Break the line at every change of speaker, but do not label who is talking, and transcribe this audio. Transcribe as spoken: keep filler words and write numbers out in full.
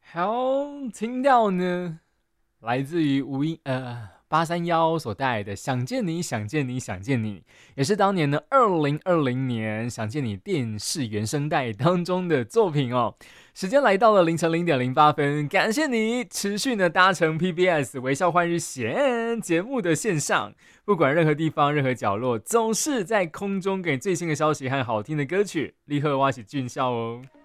好，听到呢，来自于吴音呃八三幺所带来的《想见你，想见你，想见你》，也是当年的二零二零年《想见你》电视原声带当中的作品哦。时间来到了凌晨零点零八分，感谢你持续的搭乘 P B S 微笑换日线节目的线上，不管任何地方、任何角落，总是在空中给最新的消息和好听的歌曲。立刻挖起俊笑哦。